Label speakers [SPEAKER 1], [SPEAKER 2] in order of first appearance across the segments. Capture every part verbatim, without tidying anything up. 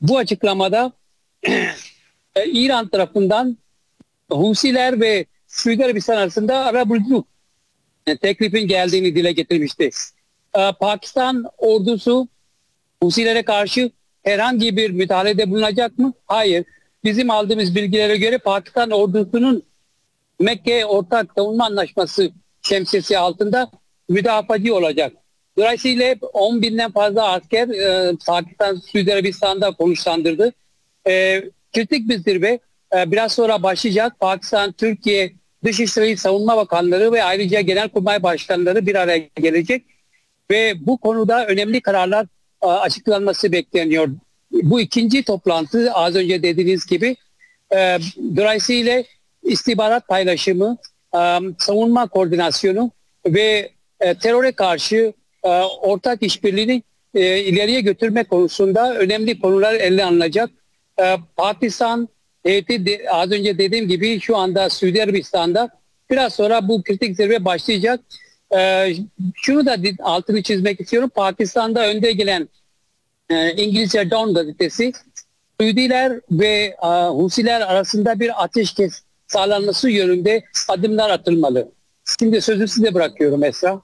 [SPEAKER 1] bu açıklamada İran tarafından Husiler ve Suudi Arabistan arasında arabuluculuk teklifin geldiğini dile getirmişti. Pakistan ordusu Husilere karşı herhangi bir müdahalede bulunacak mı? Hayır. Bizim aldığımız bilgilere göre Pakistan ordusunun Mekke Ortak Savunma Anlaşması şemsiyesi altında müdafacı olacak. Dolayısıyla on binden fazla asker e, Pakistan, Suudi Arabistan'da konuşlandırdı. E, kritik bir zirve e, biraz sonra başlayacak. Pakistan, Türkiye, Dışişleri, Savunma Bakanları ve ayrıca Genelkurmay Başkanları bir araya gelecek. Ve bu konuda önemli kararlar e, açıklanması bekleniyor. Bu ikinci toplantı az önce dediğiniz gibi e, dolayısıyla istihbarat paylaşımı, e, savunma koordinasyonu ve e, teröre karşı e, ortak işbirliğini e, ileriye götürme konusunda önemli konular ele alınacak. E, Pakistan heyeti de, az önce dediğim gibi şu anda Suudi Arabistan'da, biraz sonra bu kritik zirve başlayacak. E, şunu da altını çizmek istiyorum. Pakistan'da önde gelen e, İngilizce Dawn gazetesi Suudiler ve e, Husiler arasında bir ateşkes sağlanması yönünde adımlar atılmalı. Şimdi sözü size bırakıyorum Esra.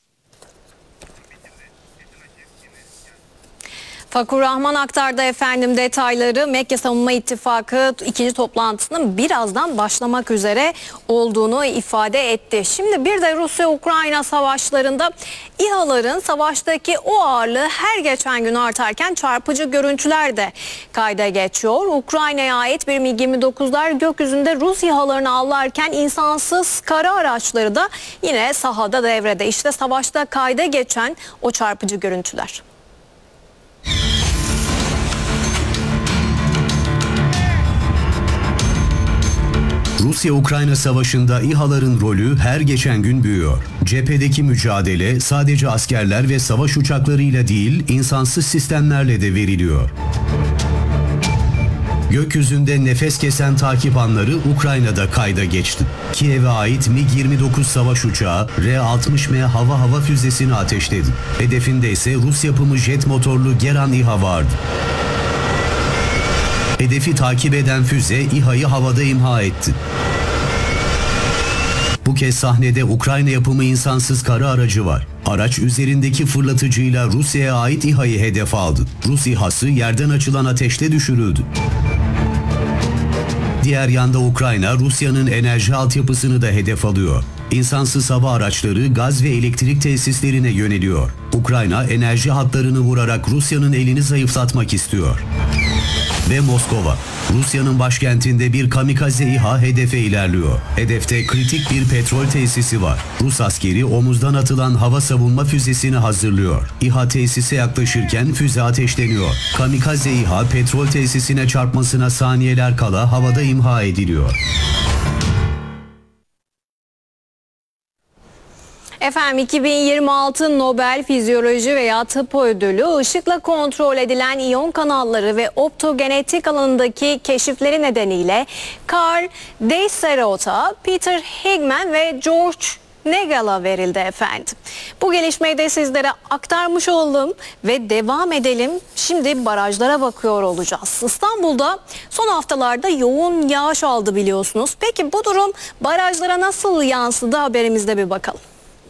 [SPEAKER 2] Fakur Rahman aktardı efendim detayları. Mekke Savunma İttifakı ikinci toplantısının birazdan başlamak üzere olduğunu ifade etti. Şimdi bir de Rusya-Ukrayna savaşlarında İHA'ların savaştaki o ağırlığı her geçen gün artarken çarpıcı görüntüler de kayda geçiyor. Ukrayna'ya ait bir MiG yirmi dokuzlar gökyüzünde Rus İHA'larını avlarken insansız kara araçları da yine sahada devrede. İşte savaşta kayda geçen o çarpıcı görüntüler.
[SPEAKER 3] Rusya-Ukrayna savaşında İHA'ların rolü her geçen gün büyüyor. Cephedeki mücadele sadece askerler ve savaş uçaklarıyla değil, insansız sistemlerle de veriliyor. Gökyüzünde nefes kesen takip anları Ukrayna'da kayda geçti. Kiev'e ait MiG yirmi dokuz savaş uçağı R altmış M hava hava füzesini ateşledi. Hedefinde ise Rus yapımı jet motorlu Geran İHA vardı. Hedefi takip eden füze İHA'yı havada imha etti. Bu kez sahnede Ukrayna yapımı insansız kara aracı var. Araç üzerindeki fırlatıcıyla Rusya'ya ait İHA'yı hedef aldı. Rus İHA'sı yerden açılan ateşle düşürüldü. Diğer yanda Ukrayna, Rusya'nın enerji altyapısını da hedef alıyor. İnsansız hava araçları gaz ve elektrik tesislerine yöneliyor. Ukrayna enerji hatlarını vurarak Rusya'nın elini zayıflatmak istiyor. Ve Moskova, Rusya'nın başkentinde bir kamikaze İHA hedefe ilerliyor. Hedefte kritik bir petrol tesisi var. Rus askeri omuzdan atılan hava savunma füzesini hazırlıyor. İHA tesise yaklaşırken füze ateşleniyor. Kamikaze İHA petrol tesisine çarpmasına saniyeler kala havada imha ediliyor.
[SPEAKER 2] Efendim iki bin yirmi altı Nobel Fizyoloji veya Tıp Ödülü ışıkla kontrol edilen iyon kanalları ve optogenetik alanındaki keşifleri nedeniyle Carl Deisserot'a, Peter Higman ve George Nagel'a verildi efendim. Bu gelişmeyi de sizlere aktarmış oldum ve devam edelim. Şimdi barajlara bakıyor olacağız. İstanbul'da son haftalarda yoğun yağış aldı biliyorsunuz. Peki bu durum barajlara nasıl yansıdı, haberimizde bir bakalım.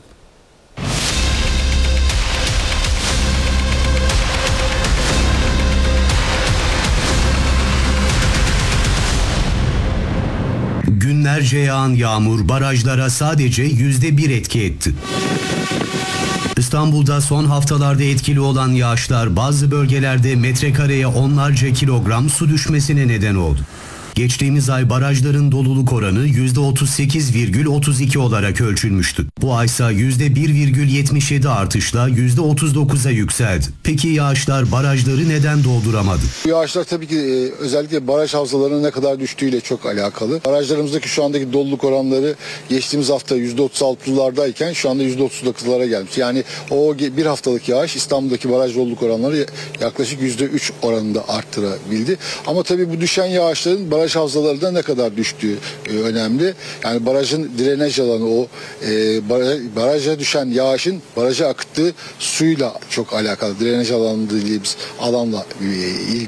[SPEAKER 3] Günlerce yağan yağmur barajlara sadece yüzde bir etki etti. İstanbul'da son haftalarda etkili olan yağışlar bazı bölgelerde metrekareye onlarca kilogram su düşmesine neden oldu. Geçtiğimiz ay barajların doluluk oranı yüzde otuz sekiz virgül otuz iki olarak ölçülmüştü. Bu aysa yüzde bir virgül yetmiş yedi artışla yüzde otuz dokuza yükseldi. Peki yağışlar barajları neden dolduramadı?
[SPEAKER 4] Yağışlar tabii ki e, özellikle baraj havzalarının ne kadar düştüğüyle çok alakalı. Barajlarımızdaki şu andaki doluluk oranları geçtiğimiz hafta yüzde otuz altılardayken şu anda yüzde otuz dokuzlara gelmiş. Yani o bir haftalık yağış İstanbul'daki baraj doluluk oranları yaklaşık yüzde üç oranında arttırabildi. Ama tabii bu düşen yağışların baraj havzalarında ne kadar düştüğü e, önemli. Yani barajın drenaj alanı, o e, baraja düşen yağışın baraja akıttığı suyla çok alakalı. Drenaj alanı dediğimiz alanla e, ilgili.